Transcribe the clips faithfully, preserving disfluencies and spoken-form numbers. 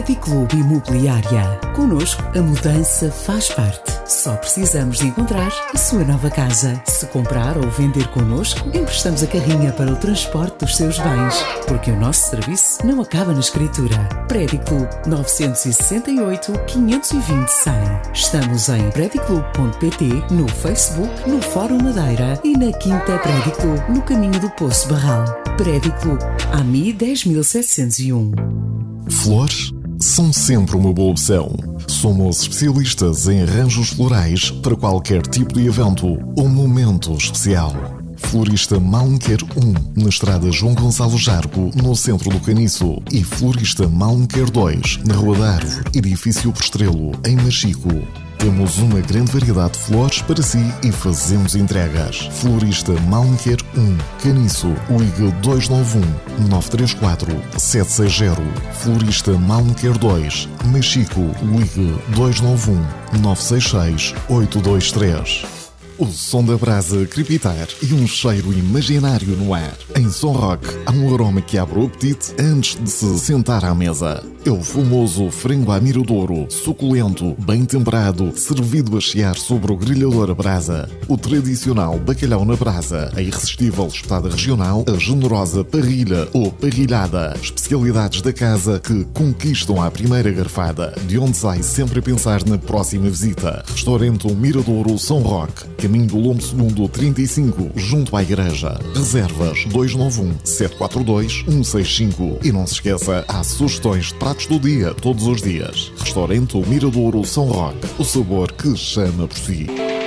Prediclube Imobiliária. Connosco, a mudança faz parte. Só precisamos de encontrar a sua nova casa. Se comprar ou vender connosco, emprestamos a carrinha para o transporte dos seus bens. Porque o nosso serviço não acaba na escritura. Prediclube nove seis oito, quinhentos e vinte, cem. Estamos em prediclube ponto pt, no Facebook, no Fórum Madeira e na Quinta Prediclube, no caminho do Poço Barral. Prediclube, A M I dez mil setecentos e um. Flores são sempre uma boa opção. Somos especialistas em arranjos florais para qualquer tipo de evento ou momento especial. Florista Malmquer um, na estrada João Gonçalo Jargo, no centro do Caniço, e Florista Malmquer dois, na Rua da Árvore, edifício Postrelo, em Machico. Temos uma grande variedade de flores para si e fazemos entregas. Florista Malmquer um, Caniço, ligue dois nove um, nove três quatro, sete seis zero. Florista Malmquer dois, Machico, ligue dois nove um, nove seis seis, oito dois três. O som da brasa crepitar e um cheiro imaginário no ar. Em Som Rock há um aroma que abre o apetite antes de se sentar à mesa. É o famoso frango à miradouro, suculento, bem temperado, servido a chiar sobre o grelhador a brasa. O tradicional bacalhau na brasa, a irresistível espetada regional, a generosa parrilha ou parrilhada. Especialidades da casa que conquistam à primeira garfada, de onde sai sempre a pensar na próxima visita. Restaurante Miradouro Som Rock, caminho do Lombo Segundo trinta e cinco, junto à igreja. Reservas dois nove um, sete quatro dois, um seis cinco. E não se esqueça, há sugestões de pratos do dia, todos os dias. Restaurante Miradouro São Roque, o sabor que chama por si.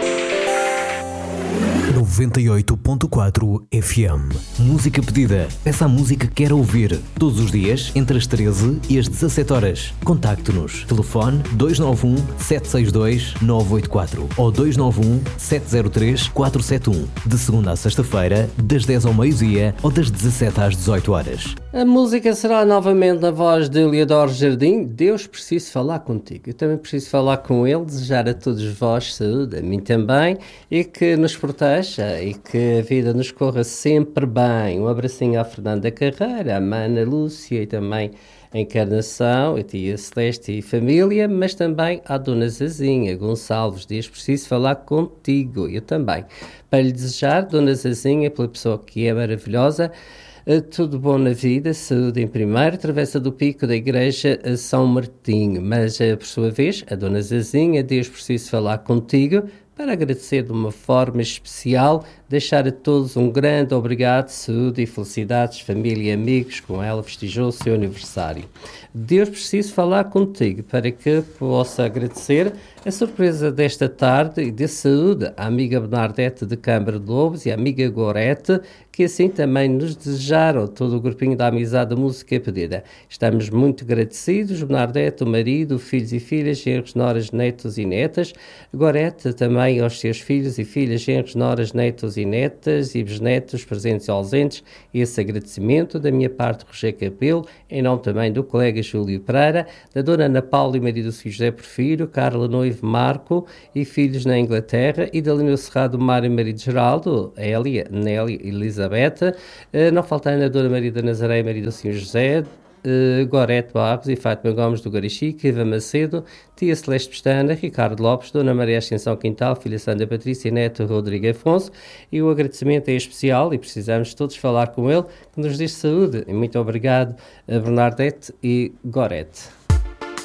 noventa e oito ponto quatro F M. Música pedida. Peça a música que quer ouvir. Todos os dias, entre as treze e as dezassete horas. Contacte-nos. Telefone dois nove um, sete seis dois, nove oito quatro ou dois nove um, sete zero três, quatro sete um. De segunda a sexta-feira, das dez ao meio-dia ou das dezassete às dezoito horas. A música será novamente na voz de Leodoro Jardim. Deus, preciso falar contigo. Eu também preciso falar com ele, desejar a todos vós saúde, a mim também, e que nos proteja e que a vida nos corra sempre bem. Um abracinho à Fernanda Carreira, à Mana Lúcia e também a Encarnação, a tia Celeste e família, mas também à Dona Zazinha Gonçalves Dias, preciso falar contigo. Eu também. Para lhe desejar, Dona Zazinha, pela pessoa que é maravilhosa, tudo bom na vida, saúde em primeiro, travessa do Pico da Igreja a São Martinho. Mas, por sua vez, a Dona Zazinha, Deus, preciso falar contigo, para agradecer de uma forma especial, deixar a todos um grande obrigado, saúde e felicidades, família e amigos, com ela festejou o seu aniversário. Deus, preciso falar contigo para que possa agradecer a surpresa desta tarde e de saúde à amiga Bernadette de Câmara de Lobos e à amiga Gorete, que assim também nos desejaram, todo o grupinho da Amizade da Música Pedida. Estamos muito agradecidos, Bernadette, o marido, filhos e filhas, genros, noras, netos e netas, Gorete também aos seus filhos e filhas, genros, noras, netos e netas e bisnetos, presentes e ausentes, esse agradecimento da minha parte, Roger Capelo, em nome também do colega Júlio Pereira, da dona Ana Paula e marido José Porfírio, Carla Noivo Marco e filhos na Inglaterra, e da Leonor Cerrado Mário e marido Geraldo, Hélia, Nélia e Elizabeth, uh, não faltando a dona Maria da Nazaré e marido senhor José, Uh, Gorete Barros e Fátima Gomes do Garichi, Kiva Macedo, tia Celeste Pestana, Ricardo Lopes, dona Maria Ascensão Quintal, filha Sandra Patrícia e neto Rodrigo Afonso, e o agradecimento é especial e precisamos todos falar com ele, que nos diz saúde. E muito obrigado a Bernadette e Gorete.